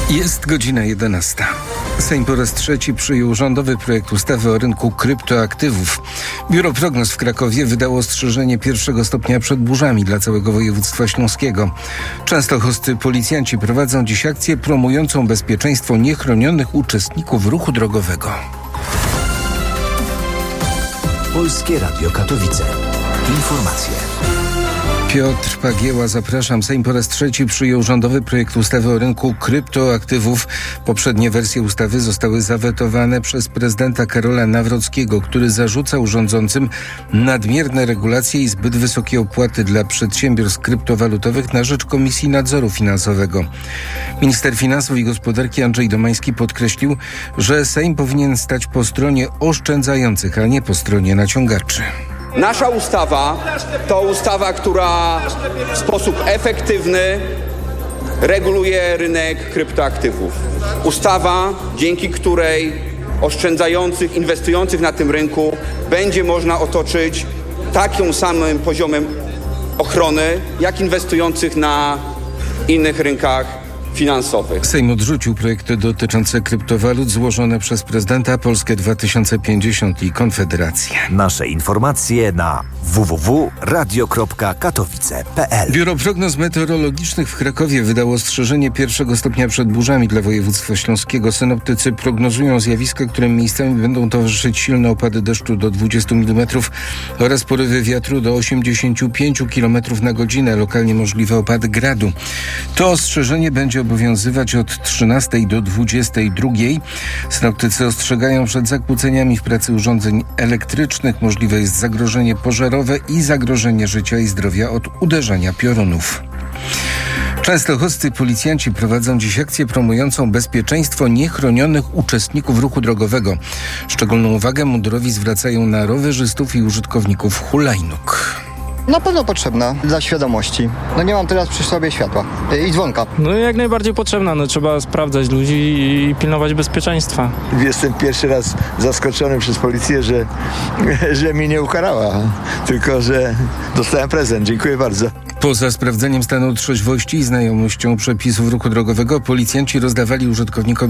Jest godzina 11. Sejm po raz trzeci przyjął rządowy projekt ustawy o rynku kryptoaktywów. Biuro Prognoz w Krakowie wydało ostrzeżenie pierwszego stopnia przed burzami dla całego województwa śląskiego. Częstochowscy policjanci prowadzą dziś akcję promującą bezpieczeństwo niechronionych uczestników ruchu drogowego. Polskie Radio Katowice. Informacje. Piotr Pagieła, zapraszam. Sejm po raz trzeci przyjął rządowy projekt ustawy o rynku kryptoaktywów. Poprzednie wersje ustawy zostały zawetowane przez prezydenta Karola Nawrockiego, który zarzucał rządzącym nadmierne regulacje i zbyt wysokie opłaty dla przedsiębiorstw kryptowalutowych na rzecz Komisji Nadzoru Finansowego. Minister Finansów i Gospodarki Andrzej Domański podkreślił, że Sejm powinien stać po stronie oszczędzających, a nie po stronie naciągaczy. Nasza ustawa to ustawa, która w sposób efektywny reguluje rynek kryptoaktywów. Ustawa, dzięki której oszczędzających, inwestujących na tym rynku będzie można otoczyć takim samym poziomem ochrony, jak inwestujących na innych rynkach finansowych. Sejm odrzucił projekty dotyczące kryptowalut złożone przez prezydenta, Polskę 2050 i Konfederację. Nasze informacje na www.radio.katowice.pl. Biuro Prognoz Meteorologicznych w Krakowie wydało ostrzeżenie pierwszego stopnia przed burzami dla województwa śląskiego. Synoptycy prognozują zjawiska, którym miejscami będą towarzyszyć silne opady deszczu do 20 mm oraz porywy wiatru do 85 km na godzinę. Lokalnie możliwe opady gradu. To ostrzeżenie będzie obowiązywać od 13 do 22. Synoptycy ostrzegają przed zakłóceniami w pracy urządzeń elektrycznych. Możliwe jest zagrożenie pożarowe i zagrożenie życia i zdrowia od uderzenia piorunów. Częstochowscy policjanci prowadzą dziś akcję promującą bezpieczeństwo niechronionych uczestników ruchu drogowego. Szczególną uwagę mundurowi zwracają na rowerzystów i użytkowników hulajnóg. Na pewno potrzebna dla świadomości. Nie mam teraz przy sobie światła i dzwonka. Jak najbardziej potrzebna. Trzeba sprawdzać ludzi i pilnować bezpieczeństwa. Jestem pierwszy raz zaskoczony przez policję, że mnie nie ukarała, tylko że dostałem prezent. Dziękuję bardzo. Poza sprawdzeniem stanu trzeźwości i znajomością przepisów ruchu drogowego, policjanci rozdawali użytkownikowi